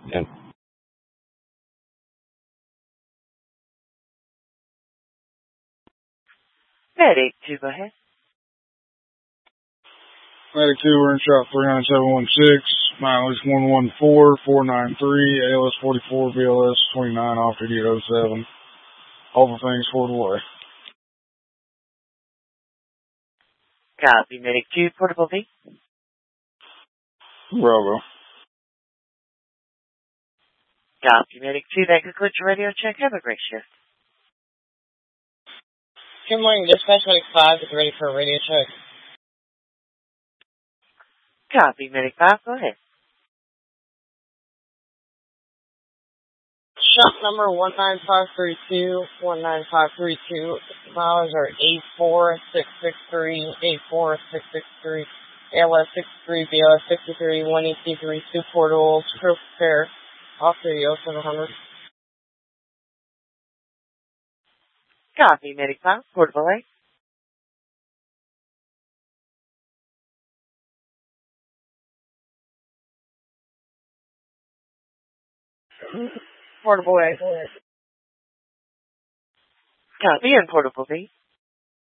And Medic 2, go ahead. Medic 2, we're in shop 39716, mileage 114493, ALS 44, BLS 29, off idiot 07. All the things Fort away. Copy, Medic 2, Portable B. Bravo. Copy, Medic 2, that concludes your radio check. Have a great shift. Good morning, dispatch Medic 5 is ready for a radio check. Copy, Medic 5, go ahead. Shop number 19532, 19532. Miles are 84663, 84663. ALS 63, BLS 63, 183, 2 portables, crew prepare, off to the 0700. Copy, Medic 5, Portable A. Portable A. Copy, and Portable B.